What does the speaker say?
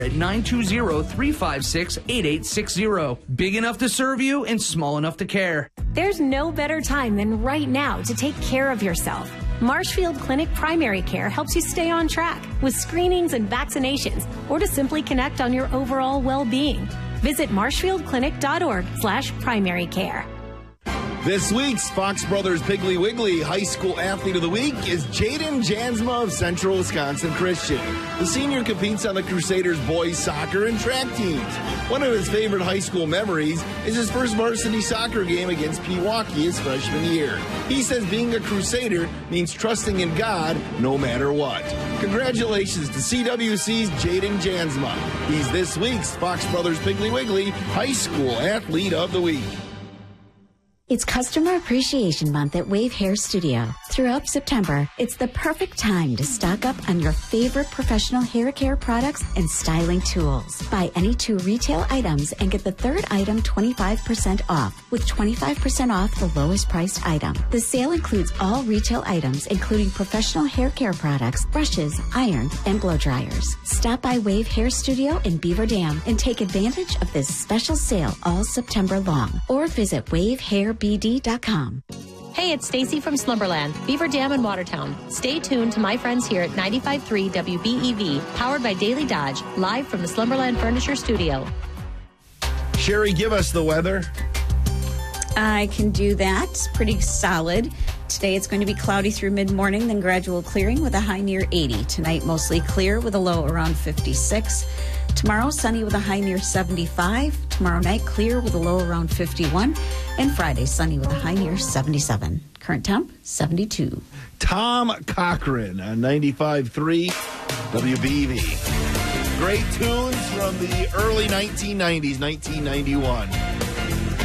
at 920-356-8860. Big enough to serve you and small enough to care. There's no better time than right now to take care of yourself. Marshfield Clinic Primary Care helps you stay on track with screenings and vaccinations, or to simply connect on your overall well-being. Visit marshfieldclinic.org/primary care. This week's Fox Brothers Piggly Wiggly High School Athlete of the Week is Jaden Jansma of Central Wisconsin Christian. The senior competes on the Crusaders boys soccer and track teams. One of his favorite high school memories is his first varsity soccer game against Pewaukee his freshman year. He says being a Crusader means trusting in God no matter what. Congratulations to CWC's Jaden Jansma. He's this week's Fox Brothers Piggly Wiggly High School Athlete of the Week. It's Customer Appreciation Month at Wave Hair Studio. Throughout September, it's the perfect time to stock up on your favorite professional hair care products and styling tools. Buy any 2 retail items and get the third item 25% off, with 25% off the lowest priced item. The sale includes all retail items, including professional hair care products, brushes, irons, and blow dryers. Stop by Wave Hair Studio in Beaver Dam and take advantage of this special sale all September long, or visit WaveHairBD.com. Hey, it's Stacy from Slumberland, Beaver Dam in Watertown. Stay tuned to my friends here at 95.3 WBEV, powered by Daily Dodge, live from the Slumberland Furniture Studio. Sherry, give us the weather. I can do that. It's pretty solid. Today it's going to be cloudy through mid-morning, then gradual clearing with a high near 80. Tonight mostly clear with a low around 56. Tomorrow sunny with a high near 75. Tomorrow night clear with a low around 51. And Friday sunny with a high near 77. Current temp 72. Tom Cochran on 95.3 WBV. Great tunes from the early 1990s, 1991.